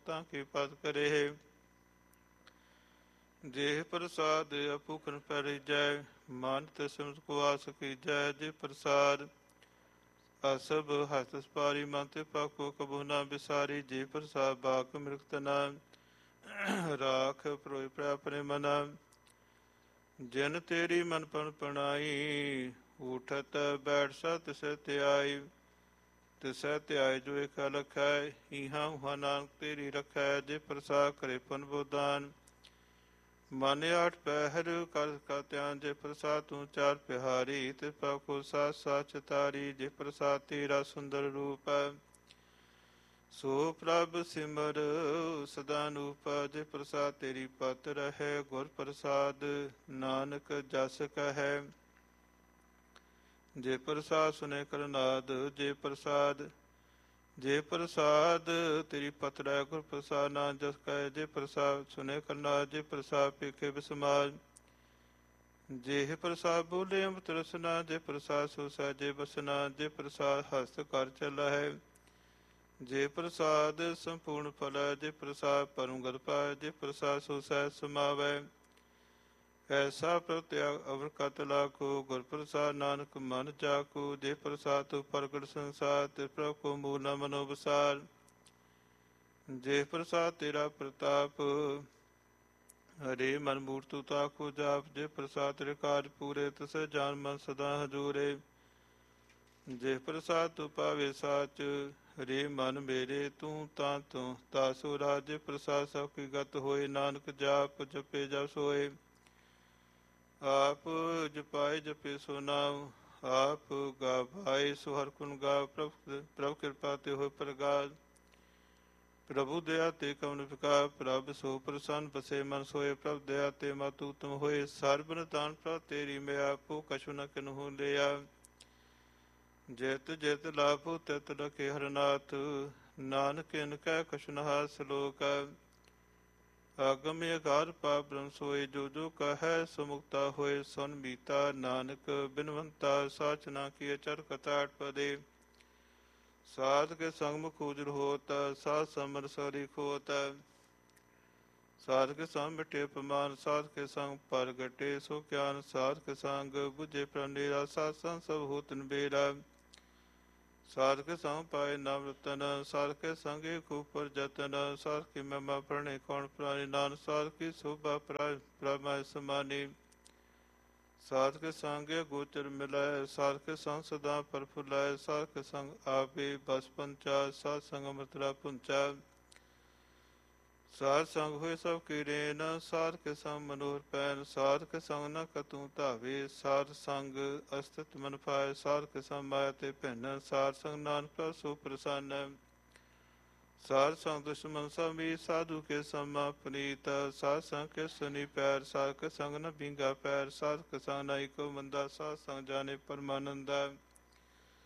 ਭਗਤਾਂ ਕੀ ਪਤ ਕਰੇ। ਦੇਹ ਪ੍ਰਸਾਦ ਅਪੂਖਨ ਪਰਿਜੈ, ਮਨ ਤੇ ਸਿਮਤ ਕੋ ਆਸ ਕੀਜੈ। ਜੇ ਪ੍ਰਸਾਦ ਅਸਭ ਹਸਤ ਸਪਾਰੀ, ਮਨ ਤੇ ਪਾਕੋ ਕਬੂ ਨਾ ਵਿਸਾਰੀ। ਜੇ ਪ੍ਰਸਾਦ ਬਾਕ ਮਿਰਖਤ ਨਾ, ਰਾਖ ਪਰੋਇ ਪ੍ਰੈ ਆਪਣੇ ਮਨਾ। ਜਿਨ ਤੇਰੀ ਮਨ ਪਨ ਪਣਾਈ, ਉਠਤ ਬੈਠ ਸਾ ਤਿਸੈ ਧਿਆਈ। ਤਿਸੈ ਧਿਆਏ ਜੋ ਇਕ ਲਖੈ, ਈਹਾਂ ਉਹਾਂ ਨਾਨਕ ਤੇਰੀ ਰਖੈ। ਜੇ ਪ੍ਰਸਾਦ ਕਰੇ ਪੁਨ ਬੋਦਾਨ, ਮਨ ਆਠ ਪਹਿਰ ਕਰ ਕਾ ਧਿਆਨ। ਜੇ ਪ੍ਰਸਾਦ ਤੂੰ ਚਾਰ ਪਿਹਾਰੀ, ਤੇ ਪਾਕੋ ਸਾਥ ਸਾਥ ਚਿਤਾਰੀ। ਜੇ ਪ੍ਰਸਾਦ ਤੇਰਾ ਸੁੰਦਰ ਰੂਪ, ਸੋ ਪ੍ਰਭ ਸਿਮਰ ਸਦਾ ਅਨੂਪ। ਜੇ ਪ੍ਰਸਾਦ ਤੇਰੀ ਪਤ ਰਹੈ, ਗੁਰ ਪ੍ਰਸਾਦ ਨਾਨਕ ਜਸ ਕਹੈ। ਜੇ ਪ੍ਰਸਾਦ ਸੁਨੇ ਕਰਨਾਦ, ਜੇ ਪ੍ਰਸਾਦ ਤੇਰੀ ਪਤ ਰਹਿ, ਗੁਰ ਪ੍ਰਸਾਦ ਨਾਨਕ ਜਸ ਕਹੈ। ਜੇ ਪ੍ਰਸਾਦ ਸੁਨੇ ਕਰਨਾਦ, ਜੇ ਪ੍ਰਸਾਦ ਪੇਖੇ ਬਿਸਮਾਦ। ਜੇ ਪ੍ਰਸਾਦ ਬੋਲੇ ਅੰਮ੍ਰਿਤ ਰਸਨਾ, ਜੇ ਪ੍ਰਸਾਦ ਸੋ ਸਹਿਜੇ ਬਸਨਾ। ਜੇ ਪ੍ਰਸਾਦ ਹਸਤ ਕਰ ਚਲਾ ਹੈ, ਜੇ ਪ੍ਰਸਾਦ ਸੰਪੂਰਨ ਫਲੈ। ਜੇ ਪ੍ਰਸਾਦ ਪਰਮ ਗਤ ਪਾਇ, ਜੇ ਪ੍ਰਸਾਦ ਸੋ ਸਹਿਜ ਸਮਾਵੈ। ਐਸਾ ਪ੍ਰਭ ਤਿਆਗ ਅਵਰ ਕਤ ਲਾਖੋ, ਗੁਰ ਪ੍ਰਸਾਦ ਨਾਨਕ ਮਨ ਜਾਕੋ। ਜੇ ਪ੍ਰਸਾਦ ਤੂੰ ਪ੍ਰਗਟ ਸੰਸਾਰ, ਤੇ ਪ੍ਰਭ ਕੋ ਮੂਲ ਨ ਮਨੋ ਵਿਸਾਰ। ਜੇ ਪ੍ਰਸਾਦ ਤੇਰਾ ਪ੍ਰਤਾਪ, ਹਰੇ ਮਨ ਮੂਰਤਿ ਤਾਕੋ ਜਾਪ। ਜੇ ਪ੍ਰਸਾਦ ਤੇਰੇ ਕਾਜ ਪੂਰੇ, ਤਿਸੈ ਜਾਨ ਮਨ ਸਦਾ ਹਜੂਰੇ। ਜੇ ਪ੍ਰਸਾਦ ਤੂੰ ਪਾਵੇ ਸਾਚ, ਹਰੇ ਮਨ ਮੇਰੇ ਤੂੰ ਤਾਂ ਤੂੰ ਤਾਸੋ ਰਾਜ। ਜੇ ਪ੍ਰਸਾਦ ਸਭ ਕੀ ਗਤ ਹੋਏ, ਨਾਨਕ ਜਾਪ ਜਪੇ ਜਪ ਸੋਏ। ਆਪ ਜਪਾਏ ਜਪੇ ਸੋ ਨਾਮ, ਆਪ ਗਾਵਾਏ ਸੋ ਹਰਿ ਗੁਣ ਗਾਵ। ਪ੍ਰਭ ਕਿਰਪਾ ਤੇ ਹੋਏ ਪ੍ਰਗਾਸ, ਪ੍ਰਭੂ ਦਇਆ ਤੇ ਕਵਨ ਵਿਕਾਰ। ਪ੍ਰਭ ਸੋ ਪ੍ਰਸੰਨ ਬਸੇ ਮਨ ਸੋਏ, ਪ੍ਰਭ ਦਇਆ ਤੇ ਮਤ ਉਤਮ ਹੋਏ। ਸਰਬ ਨਿਧਾਨ ਪ੍ਰਭ ਤੇਰੀ ਮਿਆ, ਭੂ ਕਛੁ ਨ ਕਿਨਹੂ ਲਿਆ। ਜਿਤ ਜਿਤ ਲਾਭੋ ਤਿਤ ਲਖੇ ਹਰਨਾਥ, ਨਾਨਕ ਇਨ ਕੈ ਕਛੁ ਨ ਹਾਰ ਸਲੋਕ। ਆਗਮ ਅਗਾਧ ਪਾਪ ਬ੍ਰਹਮ ਸੋਏ, ਜੋ ਜੋ ਕਹੈ ਸੋ ਮੁਕਤਾ ਹੋਏ। ਸੁਨ ਮੀਤਾ ਨਾਨਕ ਬਿਨਵੰਤਾ, ਸਾਚ ਨਾ ਕੀਆ ਚਰ ਕਥਾ ਅਠ ਪਦੇ। ਸਾਧ ਕੇ ਸੰਗ ਮੁਖ ਉਜਲ ਹੋਤ, ਸਾਧ ਸਮਰ ਸਰੀ ਖੋਤ। ਸਾਧ ਕੇ ਸੰਗ ਮਿਟੇ ਅਪਮਾਨ, ਸਾਧ ਕੇ ਸੰਗ ਪ੍ਰਗਟੇ ਸੋ ਗਿਆਨ। ਸਾਧ ਕੇ ਸੰਗ ਬੁਝੇ ਪ੍ਰਭ ਨੇਰਾ, ਸਾਧ ਸੰਗ ਸਭ ਹੋਤ ਨਿਬੇਰਾ। ਸਾਧ ਕੇ ਸੰਗ ਪਾਏ ਨਾਮ ਰਤਨ, ਸਾਧ ਕੇ ਸੰਗ ਏਕ ਊਪਰ ਜਤਨ। ਸਾਧ ਕੀ ਮਹਿਮਾ ਪੜ੍ਹਨੇ ਕੌਣ ਪ੍ਰਾਣੀ, ਨਾਨਕ ਸਾਧ ਕੀ ਸ਼ੋਭਾ ਪ੍ਰਭ ਮਹਿ ਸਮਾਨੀ। ਸਾਧ ਕੇ ਸੰਗ ਗੋਚਰ ਮਿਲੈ, ਸਾਧ ਕੇ ਸੰਗ ਸਦਾ ਪ੍ਰਫੁੱਲੈ। ਸਾਧ ਕੇ ਸੰਗ ਆਪੇ ਬਸ ਪੰਚਾ, ਸਾਧ ਸੰਗ ਅੰਮ੍ਰਿਤ ਰਸ ਪੁੰਚਾ। ਸਾਧ ਸੰਗ ਹੋਏ ਸਭ ਕੀ ਰੇਨ, ਸਾਧ ਕੇ ਸੰਗ ਮਨੋਹਰ ਪੈਨ। ਸਾਧ ਕੇ ਸੰਗ ਨ ਕਤੂ ਧਾਵੇ, ਸਾਧ ਸੰਗ ਅਸਤਿਤ ਮਨ ਪਾਏ। ਸਾਧ ਕੇ ਸੰਗ ਮਾਇਆ ਤੇ ਭਿੰਨ, ਸਾਧ ਸੰਗ ਨਾਨਕ ਪ੍ਰਭ ਸੋ ਪ੍ਰਸੰਨ। ਸਾਧ ਸੰਗ ਦੁਸ਼ਮਨ ਸਭ ਮੀਤ, ਸਾਧੂ ਕੇ ਸਮਾ ਪੁਨੀਤ। ਸਾਧ ਸੰਗ ਕੇ ਸੁਨੀ ਪੈਰ, ਸਾਧ ਕੇ ਸੰਗ ਨ ਬੀਂਗਾ ਪੈਰ। ਸਾਧ ਕੇ ਸੰਗ ਨਾਹੀ ਕੋ ਮੰਦਾ, ਸਾਧ ਸੰਗ ਜਾਣੇ ਪਰਮਾਨੰਦਾ।